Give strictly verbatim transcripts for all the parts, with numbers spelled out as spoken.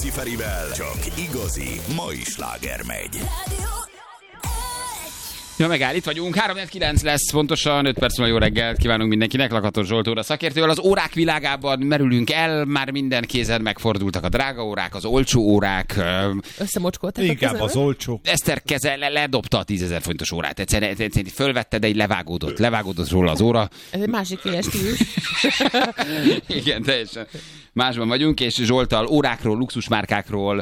Rácz Ferivel csak igazi mai sláger megy. Ja, megáll, itt vagyunk. három kilenc lesz, pontosan öt perc múlva jó reggelt kívánunk mindenkinek. Lakatos Zsolt óra szakértővel. Az órák világában merülünk el, már minden kézen megfordultak a drága órák, az olcsó órák. Összemocskoltak inkább az olcsó. Eszter keze le, ledobta a tízezer forintos órát. Egyszerűen, egyszerűen fölvette, de így levágódott. Levágódott róla az óra. Ez egy másik éles stílus. Igen, teljesen. Másban vagyunk, és Zsolttal órákról, luxusmárkákról,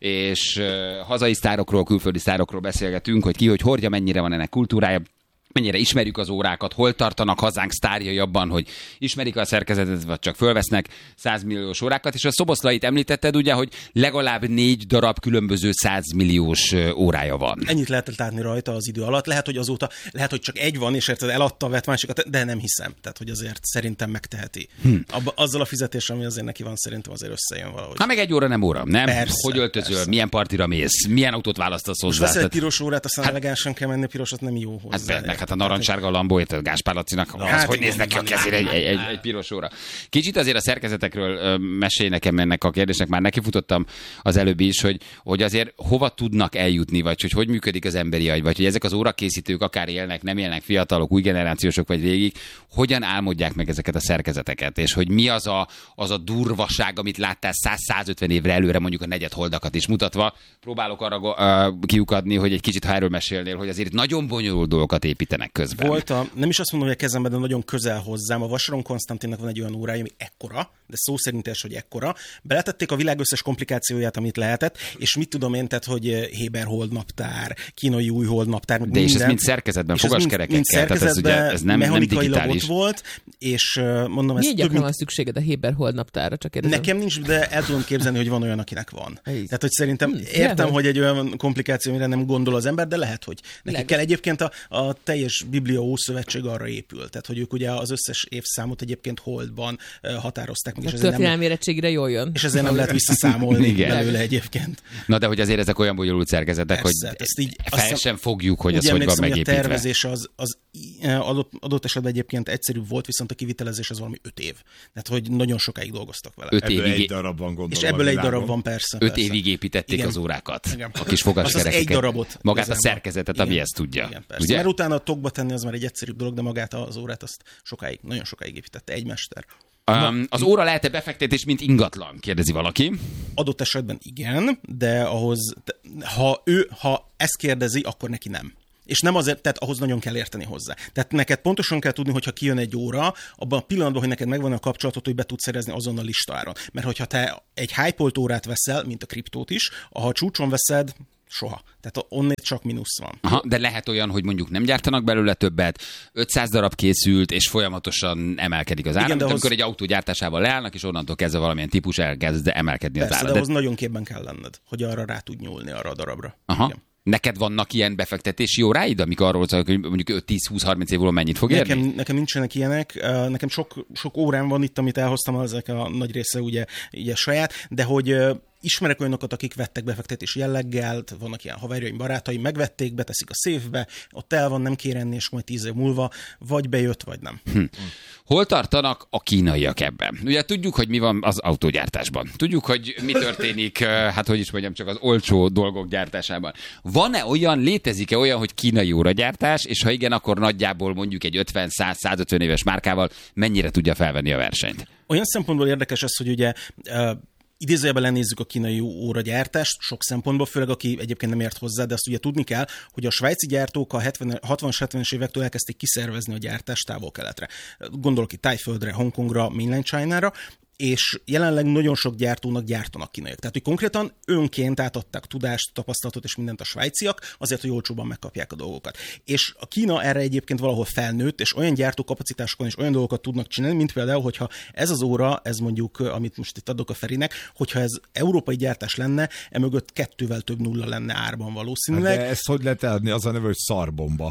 és uh, hazai sztárokról, külföldi sztárokról beszélgetünk, hogy ki, hogy hordja, mennyire van ennek kultúrája, mennyire ismerjük az órákat, hol tartanak hazánk sztárjai abban, hogy ismerik a szerkezetet, vagy csak fölvesznek százmilliós órákat, és a Szoboszlait említetted ugye, hogy legalább négy darab különböző százmilliós órája van. Ennyit lehetett látni rajta az idő alatt. Lehet, hogy azóta, lehet, hogy csak egy van, és érted, eladta, vett másikat, de nem hiszem. Tehát, hogy azért szerintem megteheti. Hm. Abba, azzal a fizetéssel, ami azért neki van, szerintem azért összejön valahogy. Ha meg egy óra nem óra, nem? Persze, hogy öltözöl, persze. Milyen partira mész, milyen autót választasz hozzá. Most veszel egy piros órát, aztán hát, elegánsan kell menni, pirosat nem jó hozzá. Hát, meg, hát a narancssárga Lambó, érted, Gáspár Lacinak, az, hát, hogy néz neki a kezére egy, egy, egy, egy piros óra. Kicsit azért a szerkezetekről ö, mesélj nekem ennek a kérdésnek, már nekifutottam az előbb is, hogy, hogy azért hova tudnak eljutni, vagy hogy hogy működik az emberi agy, vagy hogy ezek az órakészítők akár élnek, nem élnek, fiatalok, új generációsok vagy végig, hogyan álmodják meg ezeket a szerkezeteket, és hogy mi az a, az a durvaság, amit láttál száz-százötven évre előre, mondjuk a negyedholdakat is mutatva. Próbálok arra uh, kiukadni, hogy egy kicsit ha erről mesélnél, hogy azért nagyon bonyolult dolgokat építenek közben. Volt a, nem is azt mondom, hogy a kezemben, de nagyon közel hozzám. A Vasaron Konstantinnak van egy olyan órája, ami ekkora, de szó szerint is, hogy ekkora. Beletették a világ összes komplikációját, amit lehetett, és mit tudom én, tehát, hogy Héber holdnaptár, kínai új holdnaptár, de minden. és ez mind szerkezetben, fogaskerekekkel, tehát ez ugye ez nem, nem digitális. Ott volt, és mondom, ez több gyakran mint... van szükséged a Héber holdnaptárra, csak kérdezem. Nekem nincs, de el tudom képzelni, hogy van olyan, akinek van. Így. Tehát, hogy szerintem Hmm, értem, lehet. hogy egy olyan komplikáció, amire nem gondol az ember, de lehet, hogy neki Lehet. kell. Egyébként a, a teljes Biblia Ószövetség arra épül. Tehát, hogy ők ugye az összes évszámot egyébként holdban uh, határozták meg. A És ezért nem, történelmi érettségre jól jön. és ezért nem lehet visszaszámolni Igen. belőle egyébként. Na de hogy azért ezek olyan bonyolult szerkezetek, Persze, hogy ezt így- fel azt sem fogjuk, hogy Úgy az hogy van emlékszem, hogy a megépítve. tervezés az, az adott, adott esetben egyébként egyszerűbb volt, viszont a kivitelezés az valami öt év. Tehát, hogy nagyon sokáig dolgoztak vele. Öt Ebből évig, egy darab van, gondolom. És a ebből egy világon. darab van, persze. öt persze. évig építették Igen. az órákat. Igen. A kis Az az fogaskerekeket. egy darabot. Magát a igazából. szerkezetet, ami Igen. ezt tudja. Igen, persze. Ugye? Mert utána a tokba tenni az már egy egyszerűbb dolog, de magát az órát azt sokáig, nagyon sokáig építette egy mester. Um, az óra lehet-e befektetés, mint ingatlan? Kérdezi valaki. Adott esetben igen, de ahhoz, ha ő, ha ezt kérdezi, akkor neki nem. És nem azért, tehát ahhoz nagyon kell érteni hozzá. Tehát neked pontosan kell tudni, hogyha kijön egy óra, abban a pillanatban, hogy neked megvan a kapcsolatot, hogy be tudsz szerezni azon a listáron. Mert hogyha te egy hype-olt órát veszel, mint a kriptót is, ha a csúcson veszed, soha. Tehát onnét csak mínusz van. Aha, de lehet olyan, hogy mondjuk nem gyártanak belőle többet, ötszáz darab készült, és folyamatosan emelkedik az ára, Igen, de amikor ahhoz- egy autó gyártásával leállnak, és onnantól kezdve valamilyen típus elkezd emelkedni Persze, az ára. de ahhoz nagyon képben kell lenned, hogy arra rá tud nyúlni, arra a darabra. Aha. Igen. Neked vannak ilyen befektetési óráid, amik arról szólnak, hogy mondjuk öt tíz húsz harminc év múlva mennyit fog érni? Nekem, nekem nincsenek ilyenek, uh, nekem sok, sok órám van itt, amit elhoztam, ezek a nagy része ugye, ugye saját, de hogy uh, ismerek olyanokat, akik vettek befektetési jelleggel, vannak ilyen haverjaim, barátaim, megvették, beteszik a széfbe, ott el van, nem kér enni, és majd tíz év múlva vagy bejött, vagy nem. Hm. Hol tartanak a kínaiak ebben? Ugye tudjuk, hogy mi van az autógyártásban. Tudjuk, hogy mi történik, hát hogy is mondjam, csak az olcsó dolgok gyártásában. Van-e olyan, létezik-e olyan, hogy kínai óragyártás, és ha igen, akkor nagyjából mondjuk egy ötven száz százötven éves márkával mennyire tudja felvenni a versenyt? Olyan szempontból érdekes ez, hogy ugye uh, idézőjelben lenézzük a kínai óragyártást, sok szempontból, főleg aki egyébként nem ért hozzá, de azt ugye tudni kell, hogy a svájci gyártók a hatvanas hetvenes évektől elkezdték kiszervezni a gyártást távol-keletre. Gondolok itt Tájföldre, Hongkongra, Mainland China-ra, és jelenleg nagyon sok gyártónak gyártanak kínaiak. Tehát, hogy konkrétan önként átadták tudást, tapasztalatot és mindent a svájciak, azért, hogy olcsóban megkapják a dolgokat. És a Kína erre egyébként valahol felnőtt, és olyan gyártókapacitásokon és olyan dolgokat tudnak csinálni, mint például, hogyha ez az óra, ez mondjuk, amit most itt adok a Ferinek, hogyha ez európai gyártás lenne, emögött kettővel több nulla lenne árban valószínűleg. Hát de ezt hogy lehet eladni? Az a neve, hogy szarbomba.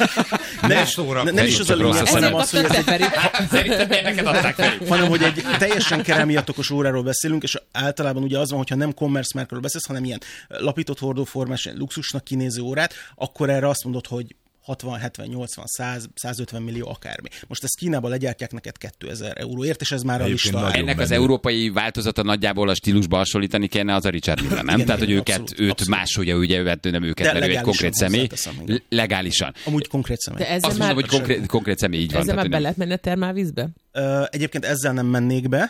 Nem, nem, nem is az a lényeg, hanem az, hogy ez egy, Szerintem neked adták fel. hanem hogy egy teljesen kerámiatokos óráról beszélünk, és általában ugye az van, hogyha nem commerce márkáról beszélsz, hanem ilyen lapított hordóformás, ilyen luxusnak kinéző órát, akkor erre azt mondod, hogy hatvan, hetven, nyolcvan, száz, százötven millió akármi. Most ezt Kínában legyártják neked kétezer euróért, és ez már a Egyébként lista. nagyon Ennek az menő. európai változata nagyjából a stílusba hasonlítani kéne, az a Richard Mille, nem? Igen, Tehát, hogy igen, őket, abszolút, őt abszolút. másolja, ugye, őt, nem őket, De mert ő egy legálisan konkrét személy. hozzáteszem, igen. Legálisan. Amúgy konkrét személy. De ezzel Azt már, mondom, hogy konkrét, konkrét személy, így van. ezzel már tehát, be hogy lehet menni a termálvízbe? Ö, Egyébként ezzel nem mennék be,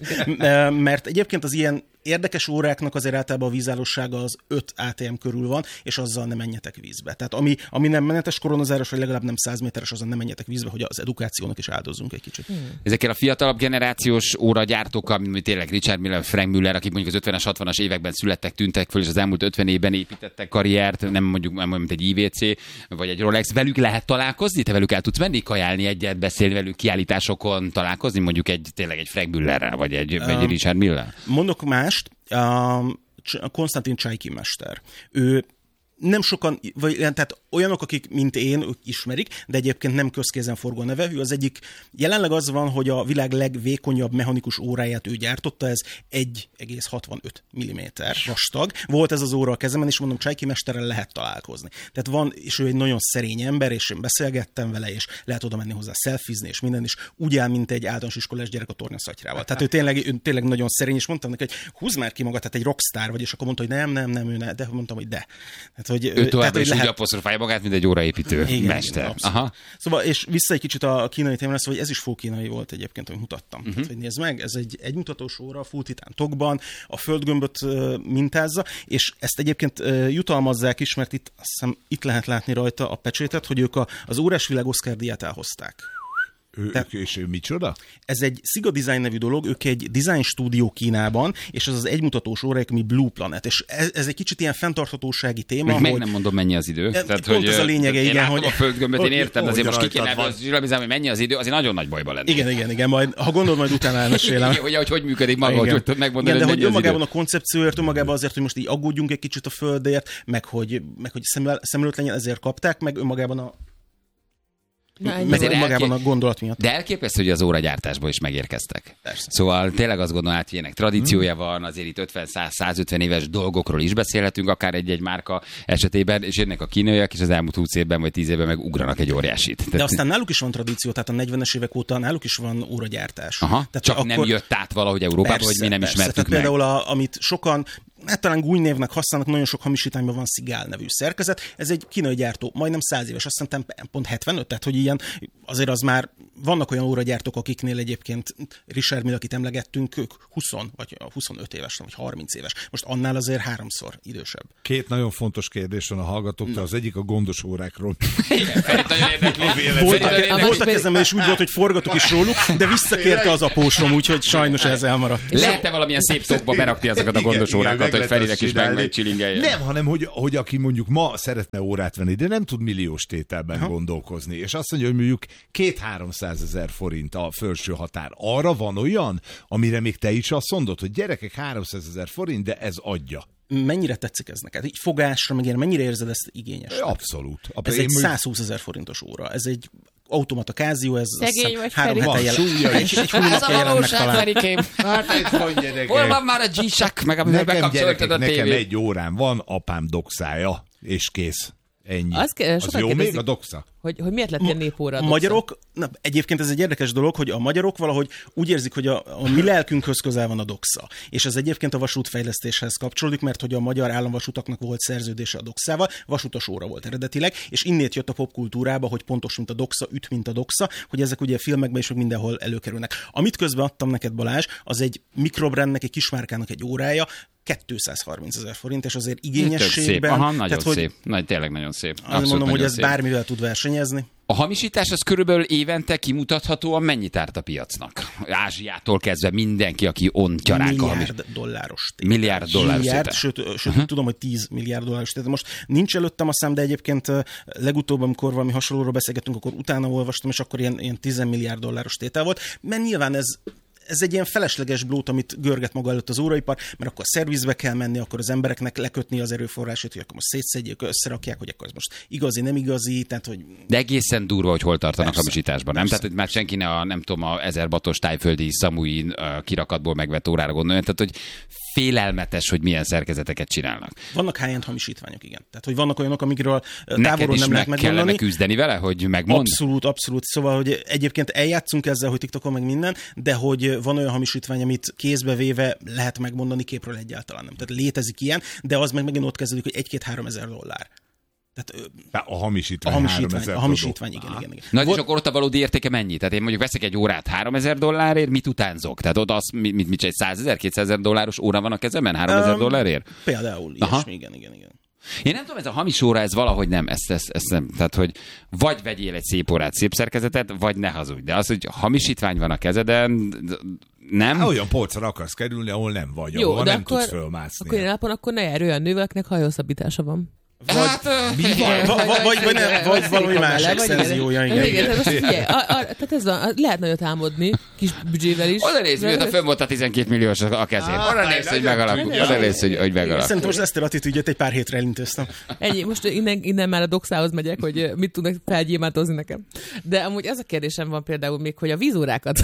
mert egyébként az ilyen érdekes óráknak azért általában a vízállósága az öt á té em körül van, és azzal nem menjetek vízbe. Tehát ami, ami nem menetes koronazáros, vagy legalább nem száz méteres, azzal nem menjetek vízbe, hogy az edukációnak is áldozzunk egy kicsit. Hmm. ezekkel a fiatalabb generációs óragyártókkal, mint tényleg Richard Mille, Frank Müller, akik mondjuk az ötvenes, hatvanas években születtek, tűntek föl, és az elmúlt ötven évben építettek karriert, nem mondjuk nem mint egy i vé cé, vagy egy Rolex, velük lehet találkozni? Te velük el tudsz menni, kajálni egyet, beszélni velük, kiállításokon találkozni, mondjuk egy tényleg egy Frank Müllerrel, vagy egy, um, vagy egy Richard Mille? Mondok mást, a Konstantin Csajki mester. Ő nem sokan, vagy tehát olyanok, akik, mint én, ők ismerik, de egyébként nem közkézen forgó neve. Ő az egyik, jelenleg az van, hogy a világ legvékonyabb mechanikus óráját ő gyártotta, ez egy egész hatvanöt milliméter vastag. Volt ez az óra a kezemben, és mondom, Csajki mesterrel lehet találkozni. Tehát van, és ő egy nagyon szerény ember, és én beszélgettem vele, és lehet oda menni hozzá szelfizni, és minden is úgy áll, mint egy általános iskolás gyerek a tornyaszatyrával. Tehát ő tényleg, ő tényleg nagyon szerény, és mondtam neki, hogy húzd már ki magad, tehát egy rockstar vagy, és akkor mondta, hogy nem, nem, nem, ő ne, de mondtam, hogy de. Tehát, hogy, Ő továbbra tehát, is hogy úgy apostrofálja magát, mint egy óraépítő igen, mester. Igen, Aha. Szóval, és vissza egy kicsit a kínai témára, szóval hogy ez is full kínai volt egyébként, amit mutattam. Uh-huh. Tehát, hogy nézd meg, ez egy egymutatós óra, full titán tokban, a földgömböt uh, mintázza, és ezt egyébként uh, jutalmazzák is, mert itt, azt hiszem, itt lehet látni rajta a pecsétet, hogy ők a, az órásvilág Oscar díját elhozták. Ő, Te- és ő micsoda? Ez egy Siga Design nevű dolog, ők egy design stúdió Kínában, és ez az egymutatós órájuk, ami Blue Planet, és ez, ez egy kicsit ilyen fenntarthatósági téma, Még meg hogy... nem mondom, mennyi az idő. E, pont ez a lényege, én igen, látom hogy- a földgömböt, én hogy- értem, de hogy azért most ki rajtad kéne van. zsírabizálni, hogy mennyi az idő, azért nagyon nagy bajba lenni. Igen, igen, igen, majd, ha gondolod, majd utána elmesélem. Hogy, hogy, hogy működik maga, Igen. hogy tudod megmondani, Igen, de hogy hogy mennyi az idő. önmagában a koncepcióért, önmagában azért, hogy most így aggódjunk egy kicsit a földért, meg hogy, meg hogy szem, szem előtt legyen, ezért kapták, meg önmagában a, Na, ennyi meg Azért volt. önmagában elké- a gondolat miatt. De elképesztő, hogy az óragyártásból is megérkeztek. Persze. Szóval tényleg azt gondolom, hogy ilyenek tradíciója van, azért itt ötven-száz-százötven éves dolgokról is beszélhetünk, akár egy-egy márka esetében, és jönnek a kínaiak, és az elmúlt húsz évben vagy tíz évben meg ugranak egy óriásit. De aztán náluk is van tradíció, tehát a negyvenes évek óta náluk is van óragyártás. Aha, tehát csak nem jött át valahogy Európába, hogy mi nem persze. ismertük Tehát meg. például, a, amit sokan, hát talán gúnynévnek használnak, nagyon sok hamisítányban van Szigál nevű szerkezet. Ez egy kínai gyártó, majdnem száz éves, azt hiszem pont hetvenöt, tehát hogy ilyen, azért az már vannak olyan óragyártók, akiknél egyébként Richard Mille, akit emlegettünk, ők húsz vagy huszonöt éves, vagy harminc éves. Most annál azért háromszor idősebb. Két nagyon fontos kérdés van a hallgatóktól, az egyik a gondos órákról. Ferit nagyon érdekli. Voltak, Ferit nagyon voltak pedig- kezemben, és úgy volt, hogy forgatok is róluk, de visszakérte az apósom, úgyhogy sajnos ez elmaradt. Lehet-e valamilyen szép tokba berakni azokat a gondos Igen, órákat, meg hogy lehet Ferinek azt is csinálni. meg csilingeljen? Nem, hanem hogy, hogy aki mondjuk ma szeretne órát venni, de nem tud milliós tételben Aha. gondolkozni, és azt mondja, hogy mondjuk két-háromszázezer forint a felső határ. Arra van olyan, amire még te is azt mondod, hogy gyerekek, háromszázezer forint, de ez adja. Mennyire tetszik ez neked? Így fogásra, meg ilyen, mennyire érzed ezt igényes? Abszolút. Ez Én egy mondjuk- százhúszezer forintos óra. Ez egy automata Casio, ez azt Szegény hiszem vagy, három Feri. hete Van jelen. súlya Egy, is. egy hónapja jelent meg talán. Ferikém. Hát ez van, gyerekek. Hol van már a G-Shock, meg amivel Nekem, bekapcsoltad gyerekek, a nekem tévét? egy órám van, apám doxája, és kész. Ennyi. Azt ke- Az sokan jó még kérdezik- a doxa? Hogy, hogy miért lett ilyen népóra? A a magyarok, na, egyébként ez egy érdekes dolog, hogy a magyarok valahogy úgy érzik, hogy a, a mi lelkünkhöz közel van a doxa. És ez egyébként a vasútfejlesztéshez kapcsolódik, mert hogy a magyar államvasutaknak volt szerződése a doxával, vasutas óra volt eredetileg, és innét jött a popkultúrába, hogy pontos, mint a doxa, üt, mint a doxa, hogy ezek ugye filmekben is meg mindenhol előkerülnek. Amit közben adtam neked, Balázs, az egy mikrobrandnek, egy kismárkának egy órája, kétszázharmincezer forint, és azért Tök szép. igényességben. Aha, nagyon tehát, hogy szép. Nagy, tényleg nagyon szép. Azt Abszolút mondom, hogy nagyon ez szép. bármivel tud versenyezni. A hamisítás az körülbelül évente kimutathatóan mennyit árt a piacnak? Ázsiától kezdve mindenki, aki ontjarák a hamis... Milliárd dolláros tétel. Milliárd dolláros Milliárd, tétel. sőt, sőt uh-huh. tudom, hogy tíz milliárd dolláros tétel. Most nincs előttem a szám, de egyébként uh, legutóbb, amikor valami hasonlóról beszélgettünk, akkor utána olvastam, és akkor ilyen, ilyen tíz milliárd dolláros tétel volt. Mert nyilván ez ez egy ilyen felesleges blót, amit görget maga előtt az óraipar, mert akkor szervizbe kell menni, akkor az embereknek lekötni az erőforrását, hogy akkor most szétszedjék, összerakják, hogy akkor ez most igazi, nem igazi, tehát hogy... De egészen durva, hogy hol tartanak Persze. hamisításban, nem? Persze. Tehát, hogy már senki ne a, nem tudom, a ezer batos tájföldi Samui uh, kirakatból megvett órára gondoljon, tehát, hogy félelmetes, hogy milyen szerkezeteket csinálnak. Vannak high-end hamisítványok, igen. Tehát, hogy vannak olyanok, amikről Neked távolról is nem meg lehet kellene megmondani. küzdeni vele, hogy megmond? Abszolút, abszolút. Szóval, hogy egyébként eljátszunk ezzel, hogy TikTokon meg minden, de hogy van olyan hamisítvány, amit kézbe véve lehet megmondani, képről egyáltalán nem. Tehát létezik ilyen, de az meg megint ott kezdődik, hogy egy-két-három ezer dollár. Tehát, A hamisítvány, a hamisítvány, háromezer a hamisítvány igen, igen, igen. Na, Volt- és akkor ott a valódi értéke mennyi? Tehát én mondjuk veszek egy órát háromezer dollárért, mit utánzok? Tehát ott az, mit, mit, mit egy százezer, kétszázezer dolláros óra van a kezemben háromezer Um, dollárért? Például, Aha. ilyesmi, igen, igen, igen. Én nem tudom, ez a hamis óra, ez valahogy nem, ezt, ezt, ezt nem. Tehát, hogy vagy vegyél egy szép órát, szép szerkezetet, vagy ne hazudj. De az, hogy hamisítvány van a kezeden, nem? Hát olyan polcra akarsz kerülni, ahol nem vagy, Jó, ahol de nem akkor, tudsz fölmászni. akkor ilyen alapon akkor ne járj olyan nővel, akinek hajószabbítása van. Hát, Vagy, vagy, vagy, vagy, vagy, nem, vagy valami más Bele, vagy extenziója, igen. igen. Igen, tehát most figyelj, a, a, tehát ez van, lehet nagyot álmodni, kis büdzsével is. oda nézd, mióta fönn volt a tizenkét milliós a kezén. Oda nézd, hogy megalakul. Oda nézd, hogy, hogy megalakul. Szerintem most ezt a attitűdjöt egy pár hétre elintéztem. Ennyi, most innen, innen már a doxához megyek, hogy mit tudnak felgyémántozni nekem. De amúgy az a kérdésem van például még, hogy a vízórákat,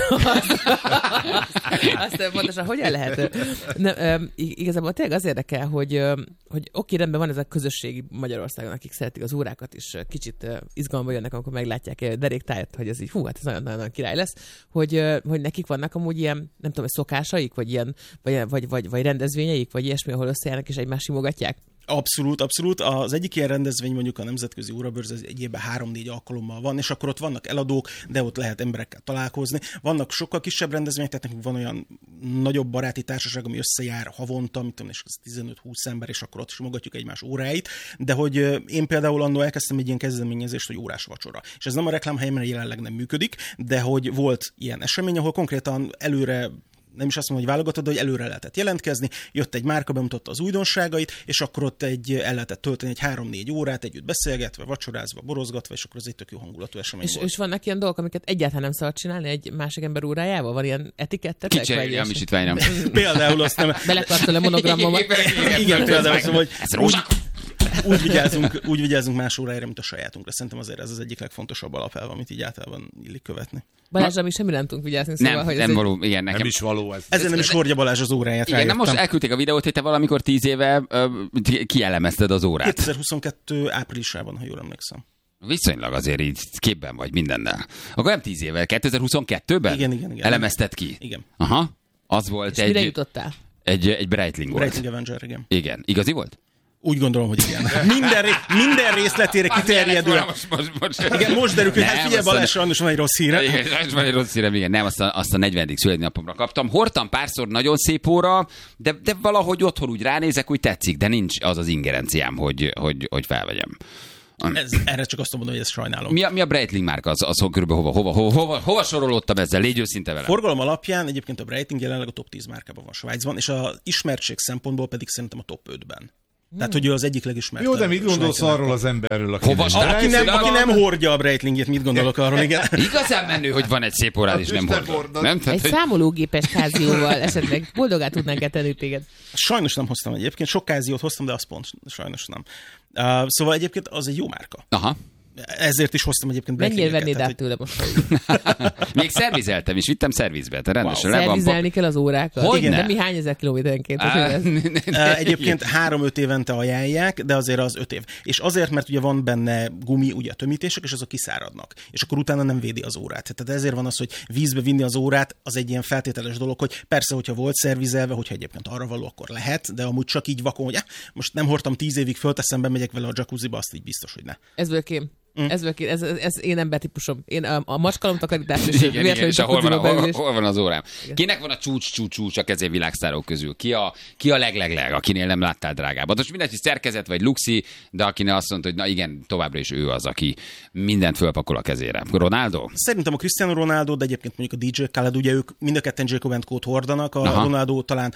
azt pontosan hogyan lehet? Nem, igazából tényleg az érdekel, hogy, hogy oké, rendben van ez a közösségi Magyarországon, akik szeretik az órákat, és kicsit izgalomba jönnek, amikor meglátják deréktájat, hogy ez így, hú, hát ez nagyon-nagyon király lesz, hogy, hogy nekik vannak amúgy ilyen, nem tudom, hogy szokásaik, vagy ilyen, vagy, vagy, vagy, vagy rendezvényeik, vagy ilyesmi, ahol összejárnak és egymást simogatják. Abszolút, abszolút. Az egyik ilyen rendezvény mondjuk a Nemzetközi Órabörze, ez egy évben három-négy alkalommal van, és akkor ott vannak eladók, de ott lehet emberekkel találkozni. Vannak sokkal kisebb rendezvények, tehát nekünk van olyan nagyobb baráti társaság, ami összejár havonta, mit tudom, és ez tizenöt-húsz ember, és akkor ott simogatjuk egymás óráit. De hogy én például annól elkezdtem egy ilyen kezdeményezést, hogy órás vacsora. És ez nem a reklámhelyen, mert jelenleg nem működik, de hogy volt ilyen esemény, ahol konkrétan előre, nem is azt mondom, hogy válogatod, de hogy előre lehetett jelentkezni, jött egy márka, bemutatta az újdonságait, és akkor ott egy, el lehetett tölteni egy három-négy órát együtt beszélgetve, vacsorázva, borozgatva, és akkor az egy tök jó hangulatú esemény És, volt. és vannak ilyen dolgok, amiket egyáltalán nem szabad csinálni egy másik ember órájával? Van ilyen etikettetek? Kicserélj vagy a ilyesmi? hamisítványra. Például azt nem... Belekartol a monogrammomat. Igen, például szóval, hogy Ez rózsa. úgy vigyázunk, úgy vigyázunk más óráira, mint a sajátunkra. Szerintem azért ez az egyik legfontosabb alapelv, amit így általában illik követni. Balázsra mi semmi nem tudunk vigyázni, szóval, Nem, hogy ez nem egy... való, igen, nekem. Nem is való ez. Ezzel nem is hordja Balázs az óráját, Igen, nem most rájöttem. elküldték a videót, hogy te valamikor tíz éve ö, kielemezted az órát. kétezer-huszonkettő áprilisában, ha jól emlékszem. Viszonylag azért így képben vagy mindennel. Akkor nem tíz éve, kétezer-huszonkettőben? Igen, igen, igen. Elemezted ki? Igen. Aha. Az volt És mire egy, jutottál? egy, egy Breitling volt. Breitling Avenger, igen. Igen. Igazi volt? Úgy gondolom, hogy igen. Minden, ré, minden részletére kiterjedően. Most, most, most. Igen, most derül, hogy Nem, hát figyelj, azt a- Balázs, sajnos van egy rossz híre. Igen, sajnos van egy rossz hírem, igen. Nem, azt a, azt a negyvenedik születésnapomra kaptam. Hordtam párszor, nagyon szép óra, de, de valahogy otthon úgy ránézek, úgy tetszik, de nincs az az ingerenciám, hogy, hogy, hogy felvegyem. Ez, erre csak azt mondom, hogy ezt sajnálom. Mi a, mi a Breitling márka? Az, az körülbelül hova, hova, hova, hova, hova sorolódtam ezzel? Légy őszinte velem. Forgalom alapján egyébként a Breitling jelenleg a top tíz márkában van Svájcban, és az ismertség szempontból pedig szerintem a top ötben. Tehát, hogy ő az egyik legismertebb. Jó, de mit gondolsz svájci arról az emberről, aki Hova nem stál- Aki nem, Breitling- aki nem hordja a Breitlingét, mit gondolok arról, igen. Igazán menő, hogy van egy szép órád, és nem Isten hordod. hordod. Nem? Egy Tehát, hogy... számológépes kázióval esetleg boldogát tudnánk tenni téged. Sajnos nem hoztam egyébként, sok káziót hoztam, de az pont sajnos nem. Uh, szóval egyébként az egy jó márka. Aha. Ezért is hoztam egyébként Mennyire Breitlingeket. vennéd Tehát, át tőle most? Még szervizeltem is, vittem szervizbe. Te rendesen le van. Szervizelni kell az órákat? Hogyne? De mi hány ezer kilométerenként? Á, Ez- Uh, egyébként három-öt évente ajánlják, de azért az öt év. És azért, mert ugye van benne gumi, ugye a tömítések, és azok kiszáradnak. És akkor utána nem védi az órát. Tehát ezért van az, hogy vízbe vinni az órát, az egy ilyen feltételes dolog, hogy persze, hogyha volt szervizelve, hogyha egyébként arra való, akkor lehet, de amúgy csak így vakon, hogy eh, most nem hordtam tíz évig, fölteszem, bemegyek vele a jacuzziba, azt így biztos, hogy ne. Ez völkém. Ez, völkém. Ez, ez, ez én embertípusom. Én a, a macskalomtakarítás és Igen, igen, véletlenül és hol van, a, jacuzziba hol, beülés. hol van az órám? Kinek van a csúcs, csúcs, csúcs a kezé világsztárok közül? Ki a, ki a leglegleg, akinél nem láttál drágábbat? Most mindegy, hogy szerkezet vagy luxi, de akinél azt mondta, hogy na igen, továbbra is ő az, aki mindent fölpakol a kezére. Ronaldo? Szerintem a Cristiano Ronaldo, de egyébként mondjuk a dé dzsé Khaled, ugye ők mind a ketten Jacob and Co-t hordanak, a Aha. Ronaldo talán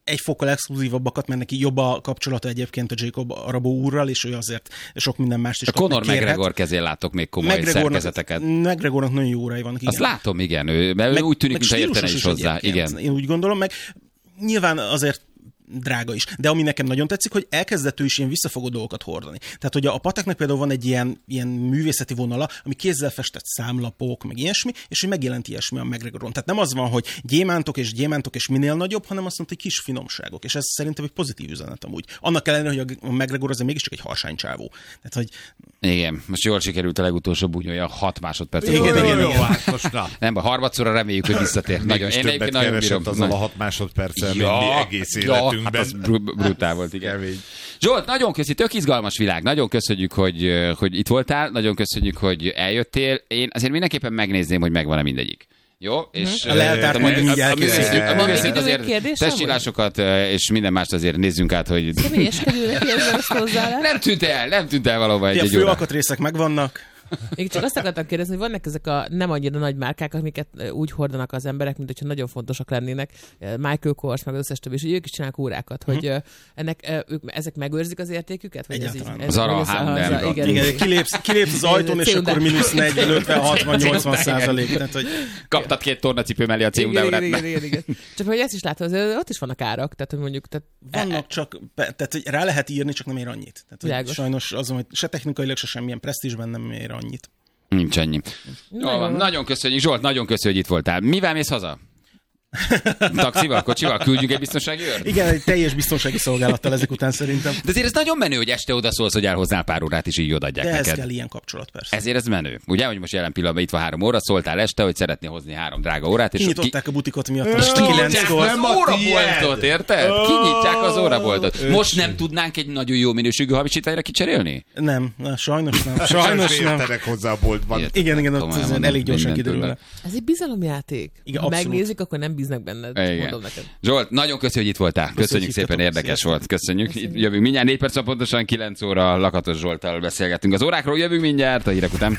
egy fokkal exkluzívabbakat, mert neki jobb a kapcsolata egyébként a Jacob Arabo úrral, és ő azért sok minden mást is a Conor McGregor kezén látok még komoly McGregornak, szerkezeteket. McGregornak nagyon jó órai vannak. Igen. Azt látom, igen, ő, mert meg, ő úgy tűnik, mintha értene is hozzá. Igen. Én úgy gondolom, meg nyilván azért drága is. De ami nekem nagyon tetszik, hogy elkezdett ő is ilyen visszafogó dolgokat hordani. Tehát, hogy a Pateknek például van egy ilyen, ilyen művészeti vonala, ami kézzel festett számlapok, meg ilyesmi, és hogy megjelent ilyesmi a McGregoron. Tehát nem az van, hogy gyémántok és gyémántok és minél nagyobb, hanem azt mondta, hogy kis finomságok. És ez szerintem egy pozitív üzenet amúgy. Annak ellenére, hogy a McGregor az mégiscsak egy harsánycsávó. Tehát, hogy... Igen, most jól sikerült a legutolsó bunyója, hat másodperc. Igen, igen, igen, igen. Nem, a harmadszorra reméljük, hogy visszatér. Nagyon, én többet nagyon bírom. Azzal a hat másodperccel, ja, mint mi egész életünkben. Ja, hát az br- brutál volt, igen. Kemény. Zsolt, nagyon köszi, tök izgalmas világ. Nagyon köszönjük, hogy, hogy itt voltál, nagyon köszönjük, hogy eljöttél. Én azért mindenképpen megnézném, hogy megvan-e mindegyik. Jó? És a leltárt majd így elkészítjük. Azért testsílásokat és minden mást azért nézzünk át, hogy... Személyeskedőnek érzem ezt hozzá. Nem tűnt el, nem tűnt el valóban egy, egy egy óra. A főalkatrészek megvannak. Én csak azt akartam kérdezni, hogy vannak ezek a nem annyira nagy márkák, amiket úgy hordanak az emberek, mint hogyha nagyon fontosak lennének. Michael Kors, meg az összes többi, és ők is csinálnak órákat, hogy uh-huh. ennek, ők, ezek megőrzik az értéküket? Vagy ez így, ez Zara, H&M. Igen, igen, kilépsz, kilépsz az ajtón, és akkor mínusz negyven, ötven, hatvan, nyolcvan százalék. Tehát, hogy... Kaptad két tornacipő mellé a cémudárát. Igen, igen, igen. Csak hogy ezt is látod, ott is vannak árak, tehát hogy mondjuk... Tehát... Vannak csak, tehát hogy rá lehet írni, csak nem ér annyit. Tehát, hogy sajnos azon, hogy se technikailag, se semmilyen presztízsben nem ér annyit. Nincs ennyi. Nagyon, oh, nagyon köszönjük, Zsolt, nagyon köszönjük, hogy itt voltál. Mivel mész haza? Taxival, kocsival? Küldjünk egy biztonsági őrt? Igen, egy teljes biztonsági szolgálattal ezek után szerintem. De azért ez nagyon menő, hogy este odaszólsz, hogy elhoznál pár órát, és így odaadják De neked. ez kell ilyen kapcsolat, persze. Ezért ez menő. Ugye, hogy most jelen pillanatban itt van három óra, szóltál este, hogy szeretnél hozni három drága órát. És kinyitották ki... a butikot miatt. És kinyitják az óraboltot, érted? Kinyitják az óraboltot. Most nem tudnánk egy nagyon jó minőségű hamisítványra kicserélni? Nem, na, sajnos nem. Sajnos nem. hozzá a boltban. Igen, igen, ott elég gyorsan kiderül. Ez egy bizalomjáték. Ha megnézik, akkor nem bíznak benned. Zsolt, nagyon köszönjük, hogy itt voltál. Köszönjük, köszönjük szépen, érdekes szépen. volt. Köszönjük. Köszönjük. Jövünk mindjárt négy perc, pontosan kilenc óra Lakatos Zsolttal beszélgetünk az órákról. Jövünk mindjárt a hírek után.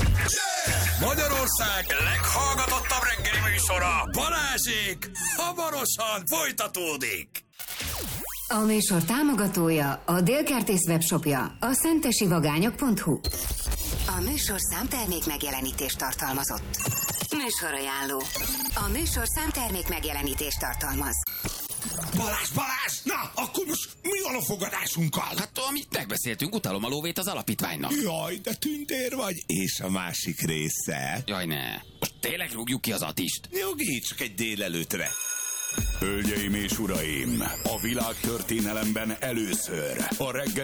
Magyarország leghallgatottabb reggeli műsora, Balázsék, hamarosan folytatódik. A műsor támogatója a Délkertész webshopja, a szentesivagányok pont hu. A műsor számtermék megjelenítést tartalmazott. Műsorajánló. A műsor számtermék megjelenítést tartalmaz. Balázs, Balázs! Na, akkor most mi van a fogadásunkkal? Hát, amit megbeszéltünk, utalom a lóvét az alapítványnak. Jaj, de tündér vagy. És a másik része? Jaj, ne. Most tényleg rúgjuk ki az Atist? Jogi, csak egy délelőtre. Hölgyeim és uraim, a világ történelemben először a reggel